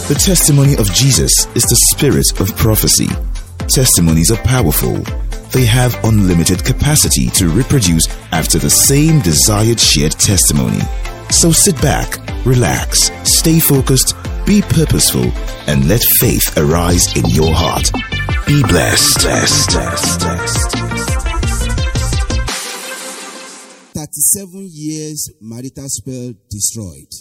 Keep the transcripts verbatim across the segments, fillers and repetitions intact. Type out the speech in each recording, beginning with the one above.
The testimony of Jesus is the spirit of prophecy. Testimonies are powerful. They have unlimited capacity to reproduce after the same desired shared testimony. So sit back, relax, stay focused, be purposeful, and let faith arise in your heart. Be blessed. blessed, blessed, blessed. thirty-seven years marital spell destroyed.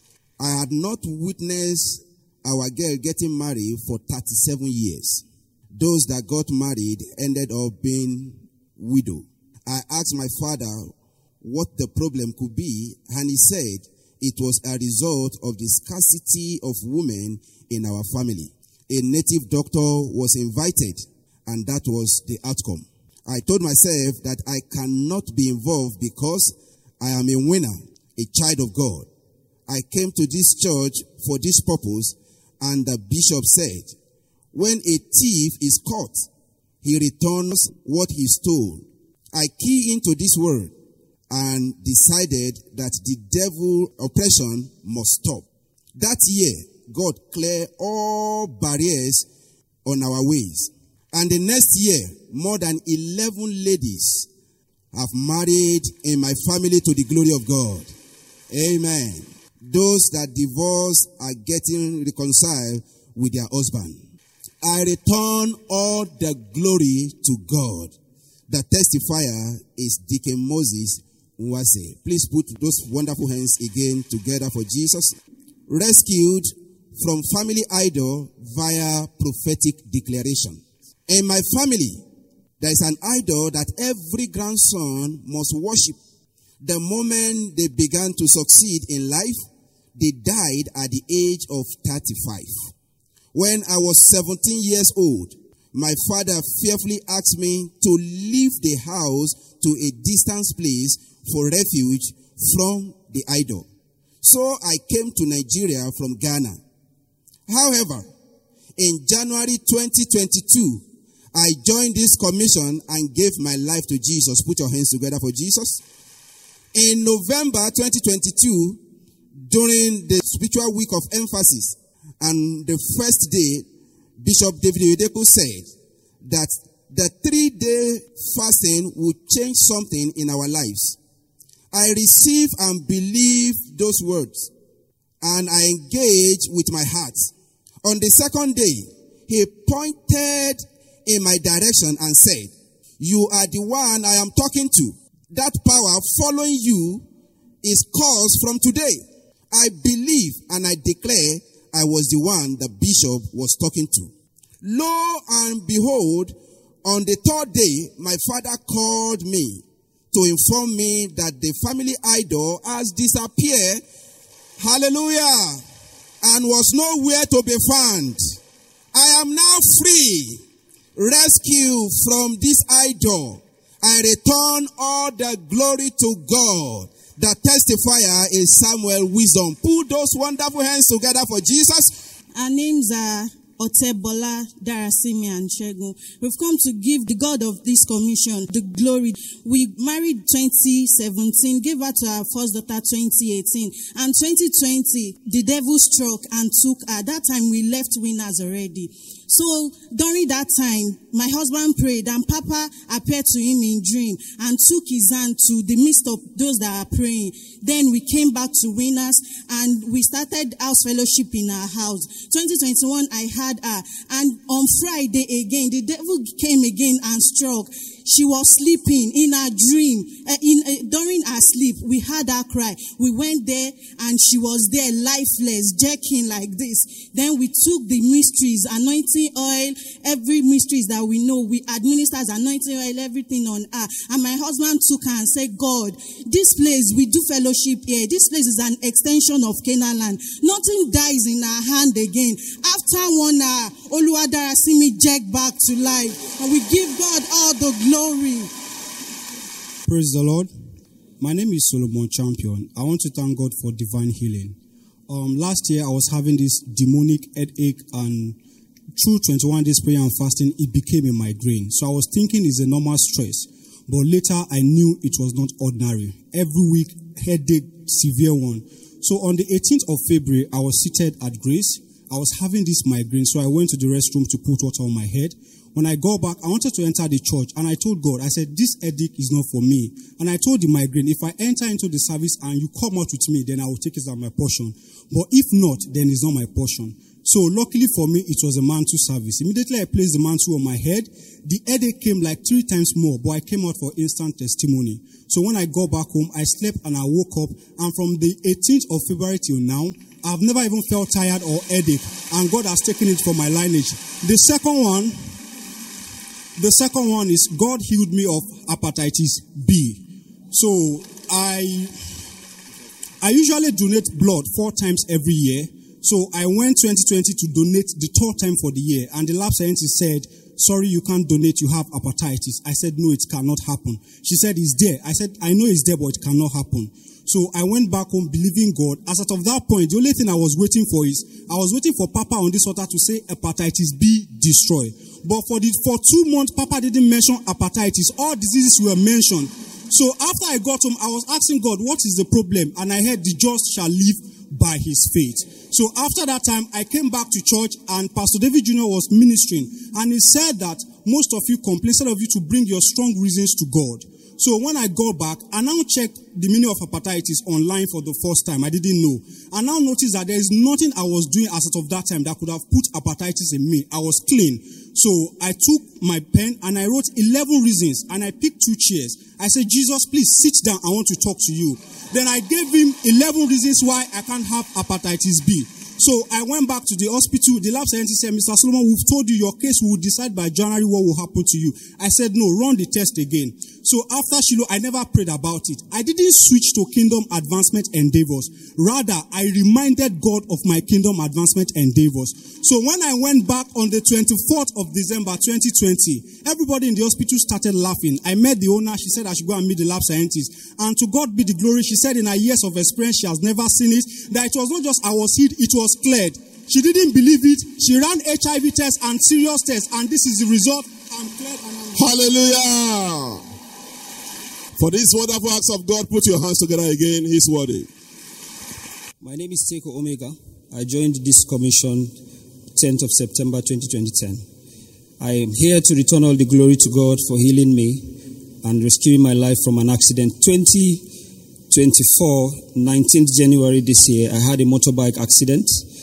I had not witnessed our girl getting married for thirty-seven years. Those that got married ended up being widow. I asked my father what the problem could be, and he said it was a result of the scarcity of women in our family. A native doctor was invited, and that was the outcome. I told myself that I cannot be involved because I am a winner, a child of God. I came to this church for this purpose, and the bishop said, when a thief is caught, he returns what he stole. I key into this word and decided that the devil oppression must stop. That year, God cleared all barriers on our ways. And the next year, more than eleven ladies have married in my family to the glory of God. Amen. Those that divorce are getting reconciled with their husband. I return all the glory to God. The testifier is Deacon Moses Nwase. Please put those wonderful hands again together for Jesus. Rescued from family idol via prophetic declaration. In my family, there is an idol that every grandson must worship. The moment they began to succeed in life, they died at the age of thirty-five. When I was seventeen years old, my father fearfully asked me to leave the house to a distant place for refuge from the idol. So I came to Nigeria from Ghana. However, in January twenty twenty-two, I joined this commission and gave my life to Jesus. Put your hands together for Jesus. In November twenty twenty-two, during the spiritual week of emphasis, and the first day, Bishop David Oyedepo said that the three-day fasting would change something in our lives. I receive and believe those words, and I engage with my heart. On the second day, he pointed in my direction and said, you are the one I am talking to. That power following you is caused from today. I believe and I declare I was the one the bishop was talking to. Lo and behold, on the third day, my father called me to inform me that the family idol has disappeared. Hallelujah. And was nowhere to be found. I am now free. Rescued from this idol. I return all the glory to God. The testifier is Samuel Wisdom. Put those wonderful hands together for Jesus. Our names are Otebola, Darasimi, and Shegun. We've come to give the God of this commission the glory. We married twenty seventeen, gave birth to our first daughter twenty eighteen, and twenty twenty, the devil struck and took her. That time we left winners already. So during that time, my husband prayed and Papa appeared to him in dream and took his hand to the midst of those that are praying. Then we came back to winners and we started house fellowship in our house. twenty twenty-one, I had her. And on Friday again, the devil came again and struck. She was sleeping in her dream. Uh, in uh, during her sleep, we heard her cry. We went there and she was there lifeless, jerking like this. Then we took the mysteries, anointing oil, every mysteries that we know. We administered anointing oil, everything on her. And my husband took her and said, God, this place, we do fellowship here. This place is an extension of Canaan land. Nothing dies in our hand again. After one hour, Oluwadarasimi jerked back to life. And we give God all the glory. Glory. Praise the Lord. My name is Solomon Champion. I want to thank God for divine healing. Um, last year I was having this demonic headache, and through twenty-one days prayer and fasting, it became a migraine. So I was thinking it's a normal stress, but later I knew it was not ordinary. Every week, headache, severe one. So on the eighteenth of February, I was seated at Grace, I was having this migraine, so I went to the restroom to put water on my head. When I got back, I wanted to enter the church, and I told God, I said, this headache is not for me. And I told the migraine, if I enter into the service and you come out with me, then I will take it as my portion. But if not, then it's not my portion. So luckily for me, it was a mantle service. Immediately I placed the mantle on my head. The headache came like three times more, but I came out for instant testimony. So when I got back home, I slept and I woke up. And from the eighteenth of February till now, I've never even felt tired or headache. And God has taken it from my lineage. The second one, the second one is God healed me of hepatitis B. So I, I usually donate blood four times every year. So I went twenty twenty to donate the third time for the year, and the lab scientist said, sorry, you can't donate, you have hepatitis. I said, no, it cannot happen. She said, it's there. I said, I know it's there, but it cannot happen. So I went back home believing God. As out of that point, the only thing I was waiting for is, I was waiting for Papa on this altar to say hepatitis B destroy. But for the for two months, Papa didn't mention hepatitis. All diseases were mentioned. So after I got home, I was asking God, what is the problem? And I heard the just shall live by his faith. So after that time, I came back to church and Pastor David Junior was ministering. And he said that most of you complain, instead of you to bring your strong reasons to God. So when I got back, I now checked the meaning of hepatitis online for the first time. I didn't know. I now noticed that there is nothing I was doing as of that time that could have put hepatitis in me. I was clean. So I took my pen and I wrote eleven reasons and I picked two chairs. I said, Jesus, please sit down. I want to talk to you. Then I gave him eleven reasons why I can't have hepatitis B. So I went back to the hospital. The lab scientist said, Mister Solomon, we've told you your case. We will decide by January what will happen to you. I said, no, run the test again. So after Shiloh, I never prayed about it. I didn't switch to kingdom advancement endeavors. Rather, I reminded God of my kingdom advancement endeavors. So when I went back on the twenty-fourth of December twenty twenty, everybody in the hospital started laughing. I met the owner. She said I should go and meet the lab scientist. And to God be the glory. She said in her years of experience, she has never seen it. That it was not just I was healed, it was cleared. She didn't believe it. She ran H I V tests and serious tests, and this is the result. I'm cleared and I'm Hallelujah. For these wonderful acts of God, put your hands together again. He's worthy. My name is Teko Omega. I joined this commission tenth of September twenty ten. I am here to return all the glory to God for healing me and rescuing my life from an accident. twenty twenty-four, nineteenth January this year, I had a motorbike accident.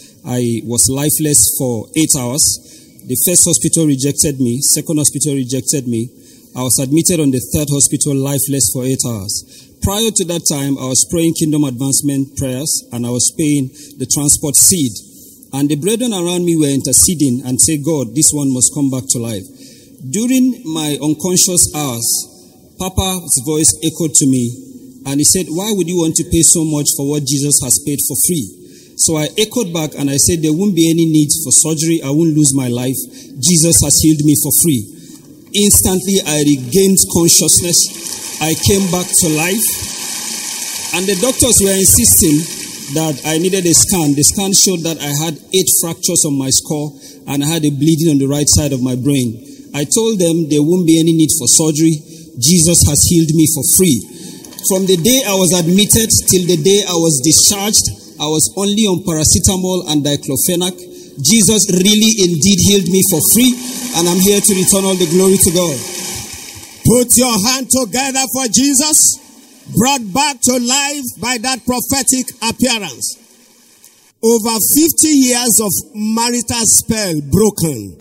I was lifeless for eight hours. The first hospital rejected me. Second hospital rejected me. I was admitted on the third hospital lifeless for eight hours. Prior to that time, I was praying kingdom advancement prayers and I was paying the transport seed. And the brethren around me were interceding and say, God, this one must come back to life. During my unconscious hours, Papa's voice echoed to me and he said, why would you want to pay so much for what Jesus has paid for free? So I echoed back and I said, there won't be any need for surgery. I won't lose my life. Jesus has healed me for free. Instantly, I regained consciousness. I came back to life. And the doctors were insisting that I needed a scan. The scan showed that I had eight fractures on my skull and I had a bleeding on the right side of my brain. I told them there won't be any need for surgery. Jesus has healed me for free. From the day I was admitted till the day I was discharged, I was only on paracetamol and diclofenac. Jesus really indeed healed me for free, and I'm here to return all the glory to God. Put your hand together for Jesus, brought back to life by that prophetic appearance. Over fifty years of marital spell broken.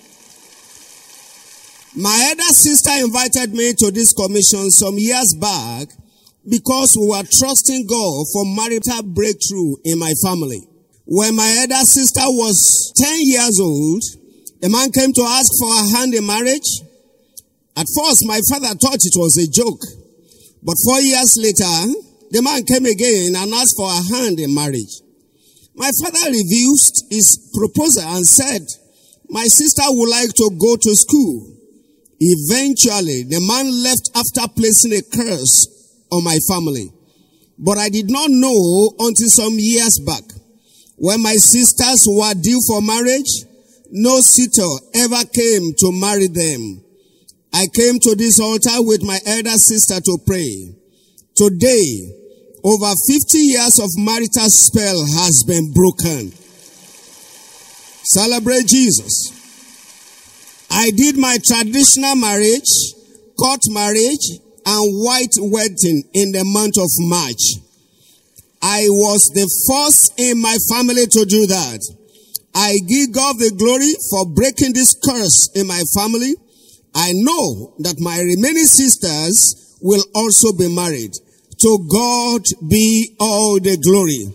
My elder sister invited me to this commission some years back because we were trusting God for marital breakthrough in my family. When my elder sister was ten years old, a man came to ask for her hand in marriage. At first, my father thought it was a joke. But four years later, the man came again and asked for her hand in marriage. My father refused his proposal and said, my sister would like to go to school. Eventually, the man left after placing a curse on my family. But I did not know until some years back. When my sisters were due for marriage, no suitor ever came to marry them. I came to this altar with my elder sister to pray. Today, over fifty years of marital spell has been broken. Celebrate Jesus. I did my traditional marriage, court marriage, and white wedding in the month of March. I was the first in my family to do that. I give God the glory for breaking this curse in my family. I know that my remaining sisters will also be married. To God be all the glory.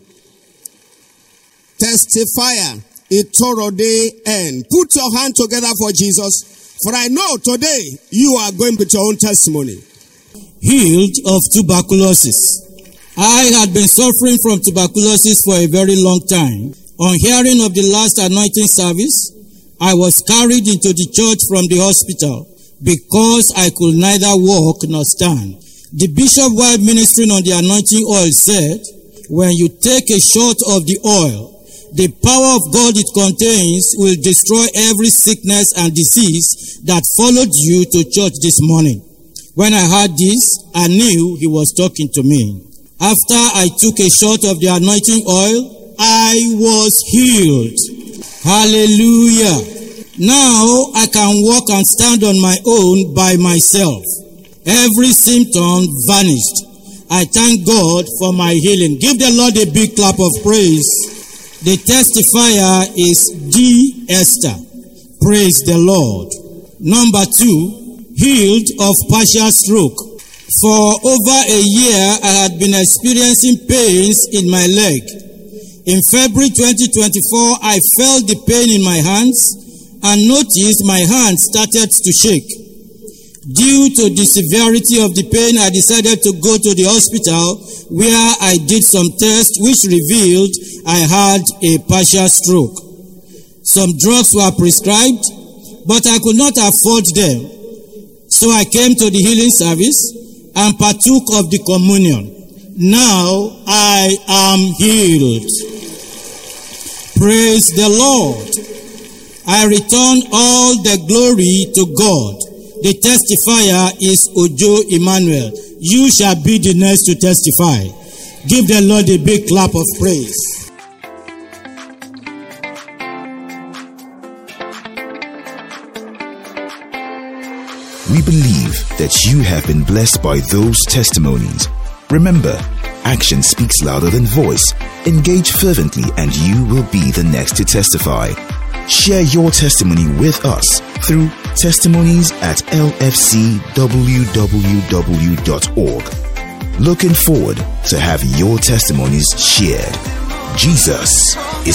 Testifier, Itoro day end. Put your hand together for Jesus. For I know today you are going with your own testimony. Healed of tuberculosis. I had been suffering from tuberculosis for a very long time. On hearing of the last anointing service, I was carried into the church from the hospital because I could neither walk nor stand. The bishop, while ministering on the anointing oil, said, when you take a shot of the oil, the power of God it contains will destroy every sickness and disease that followed you to church this morning. When I heard this, I knew he was talking to me. After I took a shot of the anointing oil, I was healed. Hallelujah. Now I can walk and stand on my own by myself. Every symptom vanished. I thank God for my healing. Give the Lord a big clap of praise. The testifier is D. Esther. Praise the Lord. Number two, healed of partial stroke. For over a year, I had been experiencing pains in my leg. In February twenty twenty-four, I felt the pain in my hands and noticed my hands started to shake. Due to the severity of the pain, I decided to go to the hospital where I did some tests which revealed I had a partial stroke. Some drugs were prescribed, but I could not afford them. So I came to the healing service and partook of the communion. Now I am healed. Praise the Lord. I return all the glory to God. The testifier is Ojo Emmanuel. You shall be the next to testify. Give the Lord a big clap of praise. We believe that you have been blessed by those testimonies. Remember, action speaks louder than voice. Engage fervently and you will be the next to testify. Share your testimony with us through testimonies at l f c w w w dot org. Looking forward to have your testimonies shared. Jesus is